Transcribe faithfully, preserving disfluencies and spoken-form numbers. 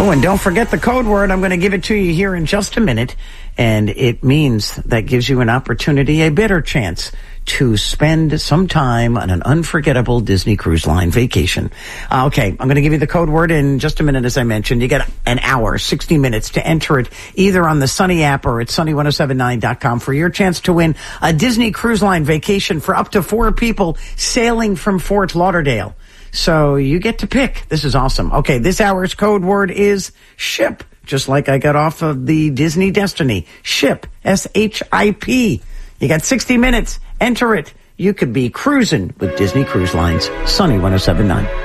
Oh, and don't forget the code word. I'm going to give it to you here in just a minute. And it means that gives you an opportunity, a better chance to spend some time on an unforgettable Disney Cruise Line vacation. Uh, okay, I'm going to give you the code word in just a minute, as I mentioned. You get an hour, sixty minutes to enter it either on the Sunny app or at sunny ten seventy-nine dot com for your chance to win a Disney Cruise Line vacation for up to four people sailing from Fort Lauderdale. So you get to pick. This is awesome. Okay, this hour's code word is ship. Just like I got off of the Disney Destiny. Ship. S H I P. You got sixty minutes. Enter it. You could be cruising with Disney Cruise Lines. Sunny ten seventy-nine.